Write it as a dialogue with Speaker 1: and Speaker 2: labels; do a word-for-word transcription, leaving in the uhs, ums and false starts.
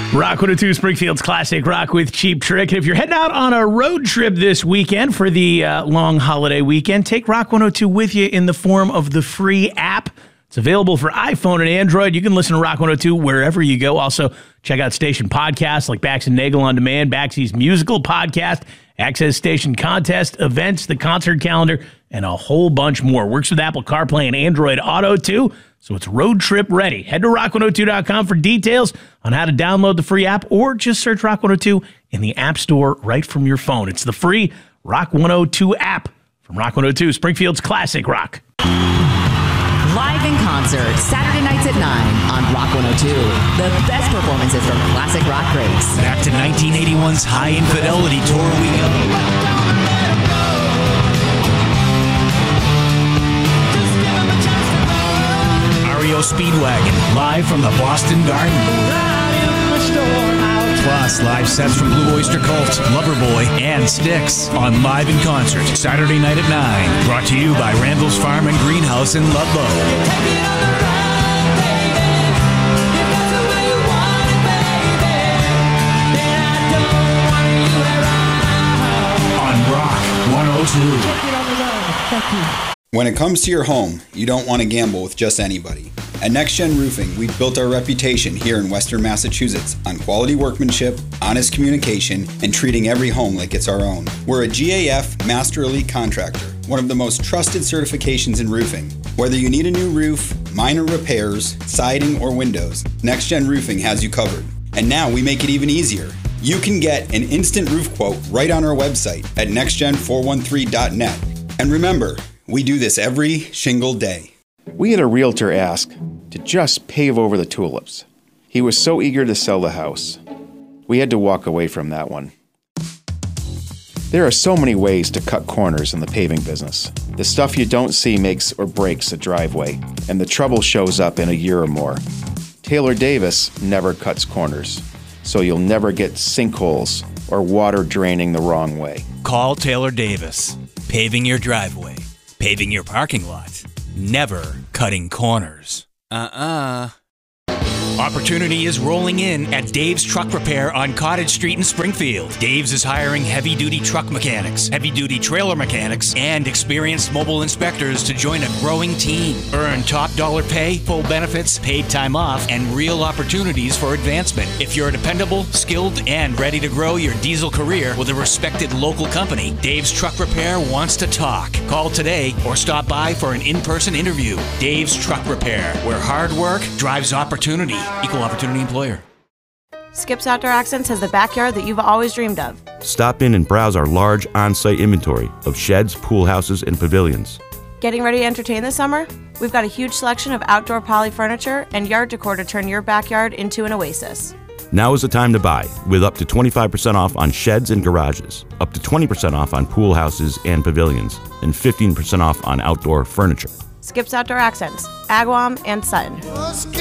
Speaker 1: Rock one oh two, Springfield's Classic Rock with Cheap Trick. And if you're heading out on a road trip this weekend for the uh, long holiday weekend, take Rock one oh two with you in the form of the free app. It's available for iPhone and Android. You can listen to Rock one oh two wherever you go. Also, check out station podcasts like Bax and Nagel on Demand, Baxy's musical podcast, Access Station contest, events, the concert calendar, and a whole bunch more. Works with Apple CarPlay and Android Auto, too, so it's road trip ready. Head to rock one oh two dot com for details on how to download the free app, or just search Rock one oh two in the App Store right from your phone. It's the free Rock one oh two app from Rock one oh two, Springfield's Classic Rock.
Speaker 2: Live in concert, Saturday nights at nine on Rock one oh two. The best performances from classic rock greats.
Speaker 3: Back to nineteen eighty-one's High Infidelity tour we go. R E O Speedwagon, live from the Boston Garden. Plus, live sets from Blue Oyster Cult, Loverboy, and Styx on Live in Concert, Saturday night at nine. Brought to you by Randall's Farm and Greenhouse in Ludlow. On Rock one oh two.
Speaker 4: When it comes to your home, you don't want to gamble with just anybody. At Next Gen Roofing, we've built our reputation here in Western Massachusetts on quality workmanship, honest communication, and treating every home like it's our own. We're a G A F Master Elite Contractor, one of the most trusted certifications in roofing. Whether you need a new roof, minor repairs, siding, or windows, Next Gen Roofing has you covered. And now we make it even easier. You can get an instant roof quote right on our website at next gen four one three dot net. And remember, we do this every shingle day.
Speaker 5: We had a realtor ask to just pave over the tulips. He was so eager to sell the house. We had to walk away from that one. There are so many ways to cut corners in the paving business. The stuff you don't see makes or breaks a driveway, and the trouble shows up in a year or more. Taylor Davis never cuts corners, so you'll never get sinkholes or water draining the wrong way.
Speaker 3: Call Taylor Davis. Paving your driveway. Paving your parking lot. Never cutting corners. Uh-uh. Opportunity is rolling in at Dave's Truck Repair on Cottage Street in Springfield. Dave's is hiring heavy-duty truck mechanics, heavy-duty trailer mechanics, and experienced mobile inspectors to join a growing team. Earn top dollar pay, full benefits, paid time off, and real opportunities for advancement. If you're dependable, skilled, and ready to grow your diesel career with a respected local company, Dave's Truck Repair wants to talk. Call today or stop by for an in-person interview. Dave's Truck Repair, where hard work drives opportunity. Equal opportunity employer.
Speaker 6: Skip's Outdoor Accents has the backyard that you've always dreamed of.
Speaker 7: Stop in and browse our large on-site inventory of sheds, pool houses, and pavilions.
Speaker 6: Getting ready to entertain this summer? We've got a huge selection of outdoor poly furniture and yard decor to turn your backyard into an oasis.
Speaker 7: Now is the time to buy, with up to twenty-five percent off on sheds and garages, up to twenty percent off on pool houses and pavilions, and fifteen percent off on outdoor furniture.
Speaker 6: Skip's Outdoor Accents, Agawam and Sutton.